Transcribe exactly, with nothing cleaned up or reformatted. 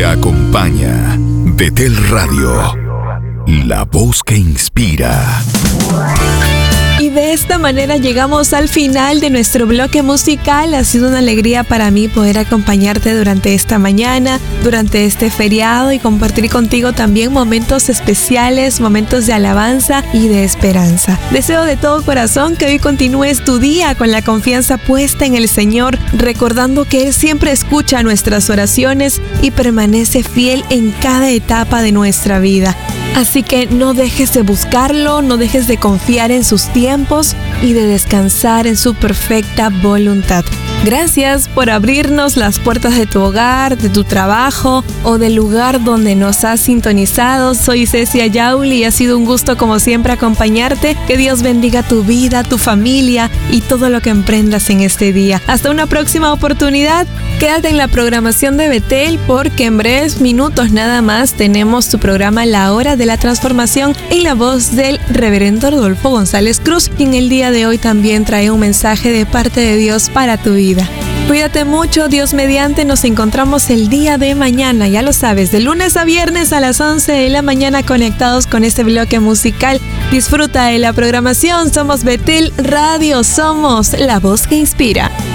te acompaña. Betel Radio, la voz que inspira. Y de esta manera llegamos al final de nuestro bloque musical. Ha sido una alegría para mí poder acompañarte durante esta mañana, durante este feriado, y compartir contigo también momentos especiales, momentos de alabanza y de esperanza. Deseo de todo corazón que hoy continúes tu día con la confianza puesta en el Señor, recordando que Él siempre escucha nuestras oraciones y permanece fiel en cada etapa de nuestra vida. Así que no dejes de buscarlo, no dejes de confiar en sus tiempos y de descansar en su perfecta voluntad. Gracias por abrirnos las puertas de tu hogar, de tu trabajo o del lugar donde nos has sintonizado. Soy Cecia Yauli y ha sido un gusto como siempre acompañarte. Que Dios bendiga tu vida, tu familia y todo lo que emprendas en este día. Hasta una próxima oportunidad. Quédate en la programación de Betel porque en breves minutos nada más tenemos tu programa La Hora de la Transformación en la voz del Reverendo Rodolfo González Cruz, quien el día de hoy también trae un mensaje de parte de Dios para tu vida. Cuídate mucho, Dios mediante, nos encontramos el día de mañana, ya lo sabes, de lunes a viernes a las once de la mañana conectados con este bloque musical. Disfruta de la programación, somos Betel Radio, somos la voz que inspira.